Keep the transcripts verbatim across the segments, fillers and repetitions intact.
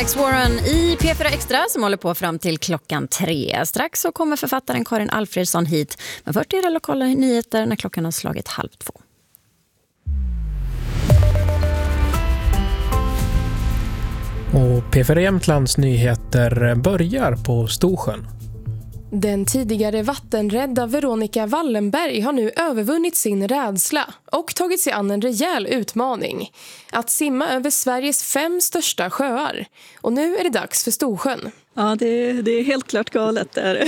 Alex Warren i P fyra Extra som håller på fram till klockan tre. Strax så kommer författaren Karin Alfredsson hit. Men först är det lokala nyheter när klockan har slagit halv två. Och P fyra Jämtlands nyheter börjar på Storsjön. Den tidigare vattenrädda Veronica Wallenberg har nu övervunnit sin rädsla och tagit sig an en rejäl utmaning. Att simma över Sveriges fem största sjöar. Och nu är det dags för Storsjön. Ja, det, det är helt klart galet där.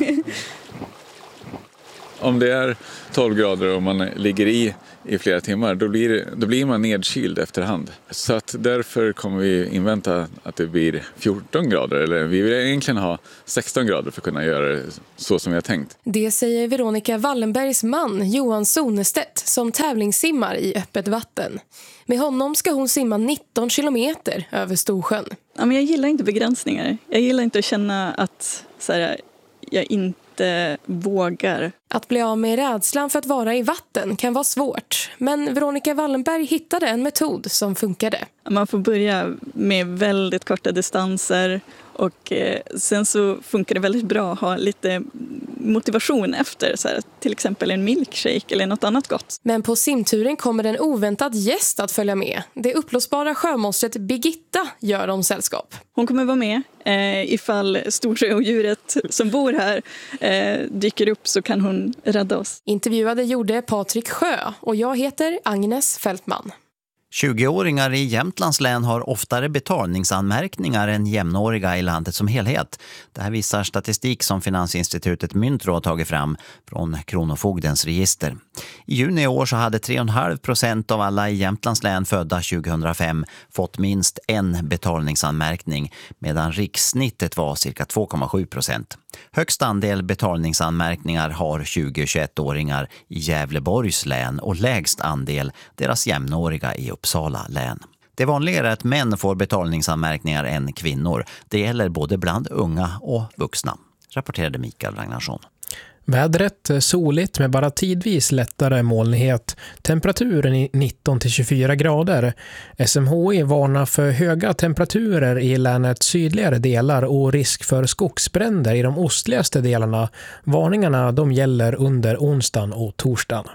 Om det är tolv grader och man ligger i i flera timmar, då blir, då blir man nedkyld efterhand. Så att därför kommer vi invänta att det blir fjorton grader, eller vi vill egentligen ha sexton grader för att kunna göra det så som vi har tänkt. Det säger Veronica Wallenbergs man Johan Sonestedt som tävlingssimmar i öppet vatten. Med honom ska hon simma nitton kilometer över Storsjön. Ja, men jag gillar inte begränsningar. Jag gillar inte att känna att så här, jag inte vågar. Att bli av med rädslan för att vara i vatten kan vara svårt. Men Veronica Wallenberg hittade en metod som funkade. Man får börja med väldigt korta distanser. Och eh, sen så funkar det väldigt bra att ha lite motivation efter. Så här, till exempel en milkshake eller något annat gott. Men på simturen kommer en oväntad gäst att följa med. Det uppblåsbara sjömonstret Birgitta gör dem sällskap. Hon kommer vara med. Eh, ifall storsjöodjuret som bor här eh, dyker upp så kan hon rädda oss. Intervjuade gjorde Patrik Sjö och jag heter Agnes Fältman. tjugoåringar i Jämtlands län har oftare betalningsanmärkningar än jämnåriga i landet som helhet. Det här visar statistik som Finansinstitutet Myntro har tagit fram från Kronofogdens register. I juni i år så hade tre komma fem procent av alla i Jämtlands län födda tjugohundrafem fått minst en betalningsanmärkning, medan rikssnittet var cirka två komma sju procent. Högst andel betalningsanmärkningar har tjugo-tjugoett-åringar i Gävleborgs län och lägst andel deras jämnåriga i Uppsala län. Det är vanligare att män får betalningsanmärkningar än kvinnor. Det gäller både bland unga och vuxna, rapporterade Mikael Ragnarsson. Vädret soligt med bara tidvis lättare molnighet. Temperaturen i nitton till tjugofyra grader. S M H I varnar för höga temperaturer i länets sydligare delar och risk för skogsbränder i de ostligaste delarna. Varningarna de gäller under onsdagen och torsdagen.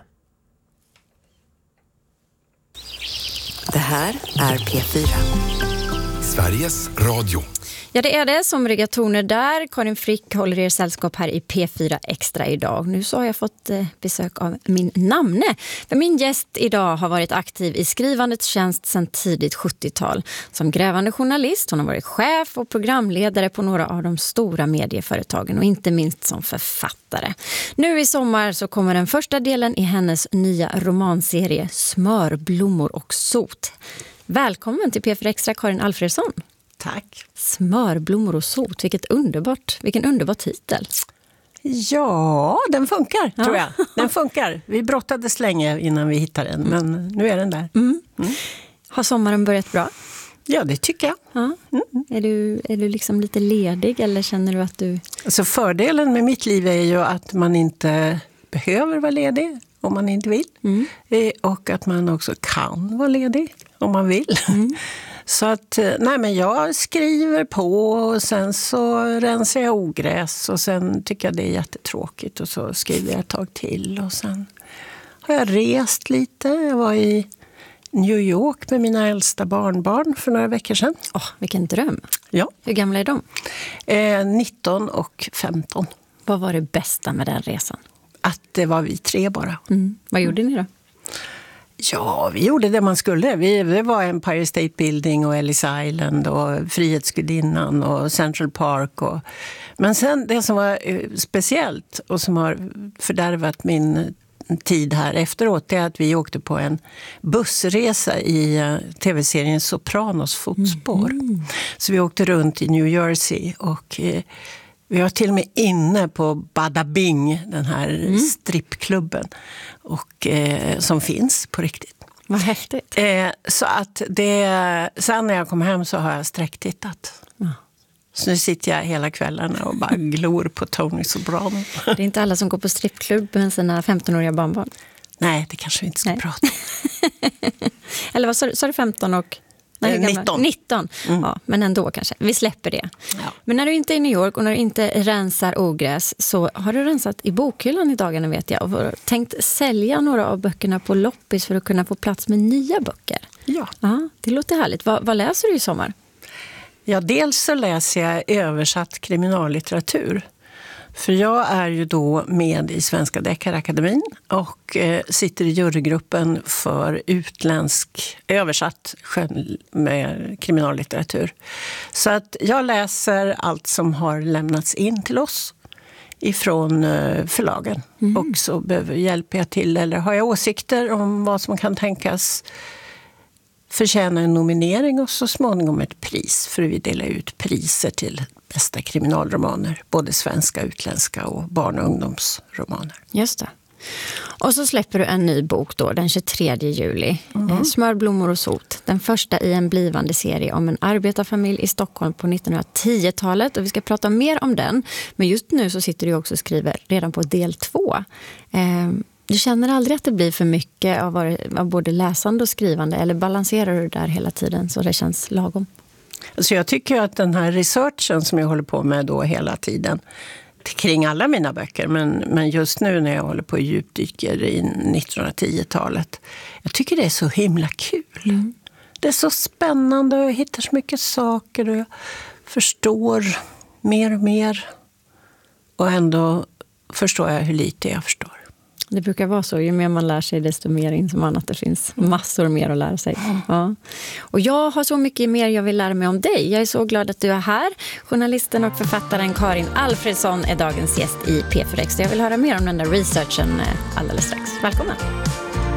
Det här är P fyra. Sveriges Radio. Ja, det är det som riggar toner där. Karin Frick håller er sällskap här i P fyra Extra idag. Nu så har jag fått eh, besök av min namne. För min gäst idag har varit aktiv i skrivandets tjänst sedan tidigt sjuttiotal. Som grävande journalist, hon har varit chef och programledare på några av de stora medieföretagen och inte minst som författare. Nu i sommar så kommer den första delen i hennes nya romanserie Smör, blommor och sot. Välkommen till P fyra Extra, Karin Alfredsson. Tack. Smör, blommor och sot. Vilket underbart, vilken underbar titel. Ja, den funkar ja. tror jag. Den funkar. Vi brottades länge innan vi hittade den, mm. men nu är den där. Mm. Mm. Har sommaren börjat bra? Ja, det tycker jag. Ja. Mm. Är du, är du liksom lite ledig eller känner du att du... Alltså fördelen med mitt liv är ju att man inte behöver vara ledig om man inte vill. Mm. Och att man också kan vara ledig om man vill. Mm. Så att, nej men jag skriver på och sen så rensar jag ogräs och sen tycker jag det är jättetråkigt och så skriver jag ett tag till och sen har jag rest lite. Jag var i New York med mina äldsta barnbarn för några veckor sedan. Åh, oh, vilken dröm. Ja. Hur gamla är de? Eh, nitton och femton. Vad var det bästa med den resan? Att det var vi tre bara. Mm. Vad gjorde ni då? Ja, vi gjorde det man skulle. Vi, det var Empire State Building och Ellis Island och Frihetsgudinnan och Central Park. Och, men sen det som var speciellt och som har fördärvat min tid här efteråt är att vi åkte på en bussresa i tv-serien Sopranos fotspår. Mm. Så vi åkte runt i New Jersey och... Vi var till och med inne på Bada Bing, den här mm. strippklubben och, eh, som finns på riktigt. Vad häftigt. Eh, så att det, sen när jag kom hem så har jag sträcktittat. Ja. Så nu sitter jag hela kvällarna och bara glor på Tony Soprano. Det är inte alla som går på strippklubb med sina femtonåriga barnbarn. Nej, det kanske vi inte ska Nej. prata om. Eller vad sa du, femton och... Nej, eh, nitton. nitton. Mm. Ja, men ändå kanske. Vi släpper det. Ja. Men när du inte är i New York och när du inte rensar ogräs så har du rensat i bokhyllan i dagarna vet jag. Och tänkt sälja några av böckerna på loppis för att kunna få plats med nya böcker. Ja. Ja, det låter härligt. Vad, vad läser du i sommar? Ja, dels så läser jag översatt kriminallitteratur. För jag är ju då med i Svenska Deckarakademin och eh, sitter i jurygruppen för utländsk översatt med kriminallitteratur. Så att jag läser allt som har lämnats in till oss ifrån eh, förlagen. Mm. Och så behöver hjälpa jag till eller har jag åsikter om vad som kan tänkas förtjäna en nominering och så småningom ett pris. För vi delar ut priser till bästa kriminalromaner. Både svenska, utländska och barn- och ungdomsromaner. Just det. Och så släpper du en ny bok då, den tjugotredje juli. Mm. Smör, blommor och sot. Den första i en blivande serie om en arbetarfamilj i Stockholm på nittonhundratio-talet. Och vi ska prata mer om den. Men just nu så sitter du också och skriver redan på del två. Eh, Du känner aldrig att det blir för mycket av, av både läsande och skrivande eller balanserar du där hela tiden så det känns lagom? Alltså jag tycker att den här researchen som jag håller på med då hela tiden kring alla mina böcker, men, men just nu när jag håller på och djupdyker i nittonhundratio-talet, jag tycker det är så himla kul. Mm. Det är så spännande och jag hittar så mycket saker och jag förstår mer och mer och ändå förstår jag hur lite jag förstår. Det brukar vara så. Ju mer man lär sig desto mer inser man att det finns massor mer att lära sig. Ja. Och jag har så mycket mer jag vill lära mig om dig. Jag är så glad att du är här. Journalisten och författaren Karin Alfredsson är dagens gäst i P fyra Extra. Jag vill höra mer om den där researchen alldeles strax. Välkommen!